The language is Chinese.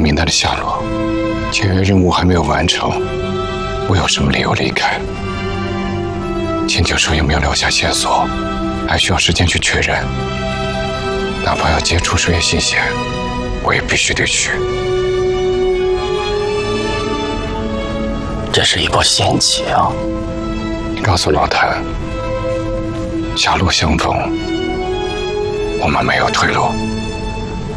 名单的下落，签约任务还没有完成，我有什么理由离开？请九叔也没有留下线索，还需要时间去确认。哪怕要接触水野信贤，我也必须得去。 这是一波陷阱。 你告诉老谭，狭路相逢，我们没有退路。